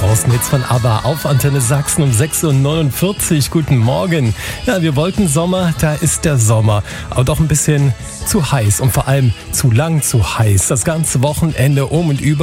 draußen. Jetzt von ABBA auf Antenne Sachsen um 6:49 Uhr. Guten Morgen. Ja, wir wollten Sommer, da ist der Sommer. Aber doch ein bisschen zu heiß und vor allem zu lang zu heiß. Das ganze Wochenende um und über.